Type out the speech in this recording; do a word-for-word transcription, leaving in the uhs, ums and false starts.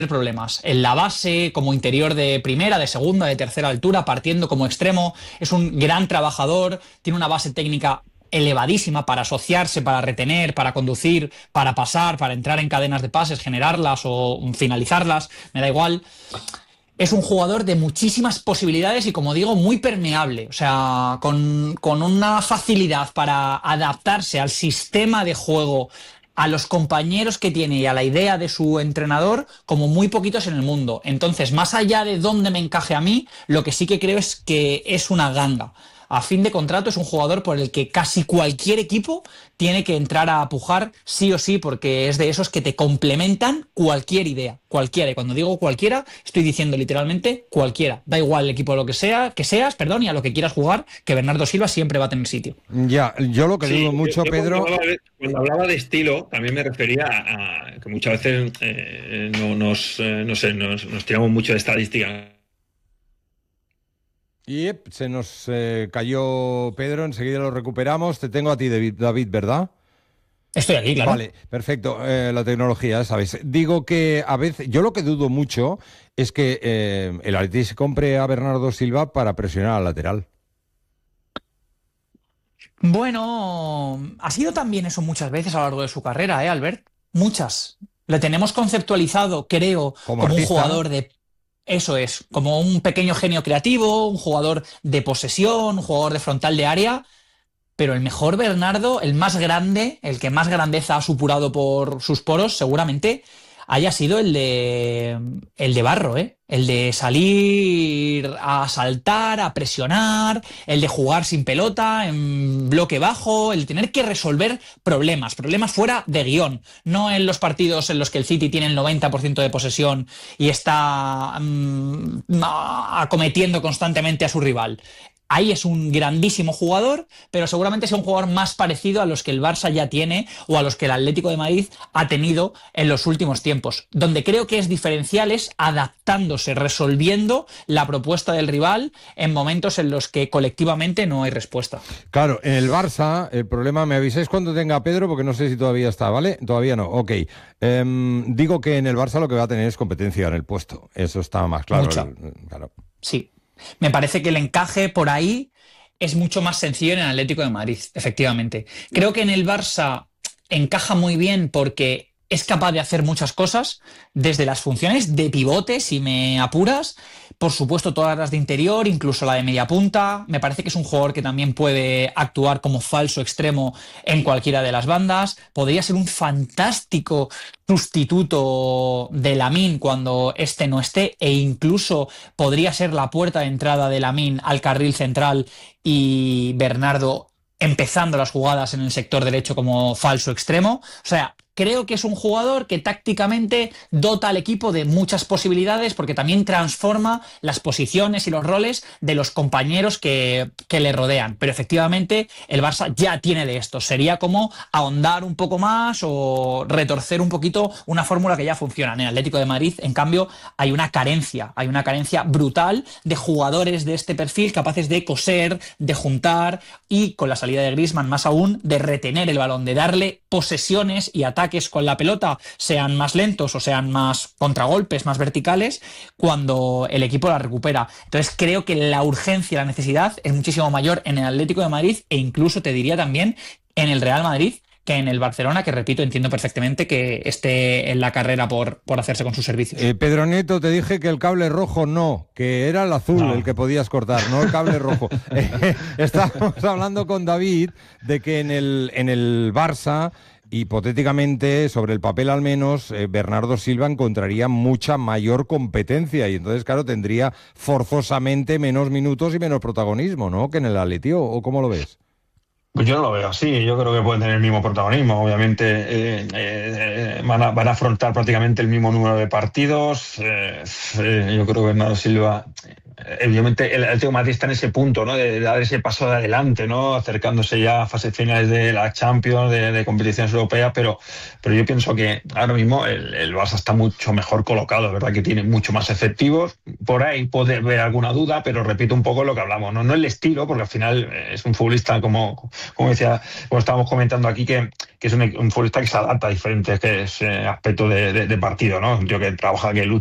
problemas. En la base, como interior de primera, de segunda, de tercera altura, partiendo como extremo. Es un gran trabajador, tiene una base técnica elevadísima para asociarse, para retener, para conducir, para pasar, para entrar en cadenas de pases, generarlas o finalizarlas, me da igual. Es un jugador de muchísimas posibilidades y, como digo, muy permeable. O sea, con, con una facilidad para adaptarse al sistema de juego, a los compañeros que tiene y a la idea de su entrenador, como muy poquitos en el mundo. Entonces, más allá de dónde me encaje a mí, lo que sí que creo es que es una ganga. A fin de contrato es un jugador por el que casi cualquier equipo tiene que entrar a pujar sí o sí, porque es de esos que te complementan cualquier idea, cualquiera. Y cuando digo cualquiera, estoy diciendo literalmente cualquiera. Da igual el equipo lo que sea, que seas, perdón, y a lo que quieras jugar, que Bernardo Silva siempre va a tener sitio. Ya, yo lo que Sí, dudo mucho, yo Pedro... Cuando hablaba, de, cuando hablaba de estilo, también me refería a, a que muchas veces eh, no, nos, eh, no sé, nos, nos tiramos mucho de estadística. Y yep, se nos eh, cayó Pedro, enseguida lo recuperamos. Te tengo a ti, David, David, ¿verdad? Estoy aquí, claro. Vale, perfecto. Eh, la tecnología, ¿sabes? Digo que a veces, yo lo que dudo mucho es que eh, el Atleti se compre a Bernardo Silva para presionar al lateral. Bueno, ha sido también eso muchas veces a lo largo de su carrera, ¿eh, Albert? Muchas. Le tenemos conceptualizado, creo, como, como un artista, jugador de... Eso es, como un pequeño genio creativo, un jugador de posesión, un jugador de frontal de área, pero el mejor Bernardo, el más grande, el que más grandeza ha supurado por sus poros, seguramente haya sido el de el de Barro, ¿eh? El de salir a saltar, a presionar, el de jugar sin pelota, en bloque bajo, el tener que resolver problemas, problemas fuera de guión, no en los partidos en los que el City tiene el noventa por ciento de posesión y está mmm, acometiendo constantemente a su rival. Ahí es un grandísimo jugador, pero seguramente sea un jugador más parecido a los que el Barça ya tiene o a los que el Atlético de Madrid ha tenido en los últimos tiempos. Donde creo que es diferencial es adaptándose, resolviendo la propuesta del rival en momentos en los que colectivamente no hay respuesta. Claro, en el Barça, el problema, me avisáis cuando tenga a Pedro, porque no sé si todavía está, ¿vale? Todavía no, ok. Eh, digo que en el Barça lo que va a tener es competencia en el puesto. Eso está más claro. Mucha. El, claro. Sí. Me parece que el encaje por ahí es mucho más sencillo en el Atlético de Madrid, efectivamente. Creo que en el Barça encaja muy bien porque es capaz de hacer muchas cosas, desde las funciones de pivote, si me apuras, por supuesto todas las de interior, incluso la de media punta. Me parece que es un jugador que también puede actuar como falso extremo en cualquiera de las bandas. Podría ser un fantástico sustituto de Lamine cuando este no esté, e incluso podría ser la puerta de entrada de Lamine al carril central y Bernardo empezando las jugadas en el sector derecho como falso extremo. O sea, creo que es un jugador que tácticamente dota al equipo de muchas posibilidades porque también transforma las posiciones y los roles de los compañeros que, que le rodean. Pero efectivamente el Barça ya tiene de esto. Sería como ahondar un poco más o retorcer un poquito una fórmula que ya funciona. En el Atlético de Madrid, en cambio, hay una carencia. Hay una carencia brutal de jugadores de este perfil capaces de coser, de juntar y, con la salida de Griezmann más aún, de retener el balón, de darle posesiones y ataques con la pelota, sean más lentos o sean más contragolpes, más verticales, cuando el equipo la recupera. Entonces creo que la urgencia, la necesidad es muchísimo mayor en el Atlético de Madrid e incluso te diría también en el Real Madrid que en el Barcelona, que repito, entiendo perfectamente que esté en la carrera por, por hacerse con sus servicios. Eh, Pedro Nieto, te dije que el cable rojo no, que era el azul no. el que podías cortar, no el cable rojo. Eh, estábamos hablando con David de que en el, en el Barça, hipotéticamente, sobre el papel al menos, eh, Bernardo Silva encontraría mucha mayor competencia y entonces, claro, tendría forzosamente menos minutos y menos protagonismo, ¿no?, que en el Atleti, ¿o cómo lo ves? Pues yo no lo veo así, yo creo que pueden tener el mismo protagonismo, obviamente eh, eh, van, a, van a afrontar prácticamente el mismo número de partidos, eh, eh, yo creo que Bernardo Silva evidentemente el Atlético de Madrid está en ese punto, ¿no? De, de dar ese paso de adelante, ¿no? Acercándose ya a fases finales de la Champions, de, de competiciones europeas, pero, pero yo pienso que ahora mismo el, el Barça está mucho mejor colocado, es verdad que tiene mucho más efectivos, por ahí puede haber alguna duda, pero repito un poco lo que hablamos, no, no el estilo, porque al final es un futbolista, como, como decía, como estábamos comentando aquí, que, que es un, un futbolista que se adapta a diferentes que es, eh, aspectos de, de, de partido, ¿no? Un tío que trabaja, que lucha